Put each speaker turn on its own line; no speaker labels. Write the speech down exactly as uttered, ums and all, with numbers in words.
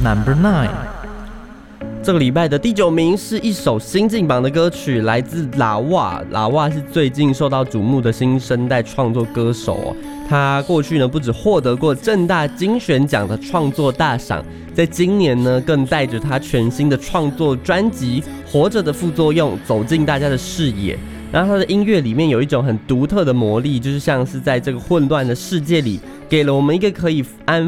Number nine。
这个礼拜的第九名是一首新进榜的歌曲，来自拉瓦。拉瓦是最近受到瞩目的新生代创作歌手哦。他过去呢不只获得过政大金选奖的创作大赏，在今年呢更带着他全新的创作专辑《活着的副作用》走进大家的视野。然后他的音乐里面有一种很独特的魔力，就是像是在这个混乱的世界里，给了我们一个可以安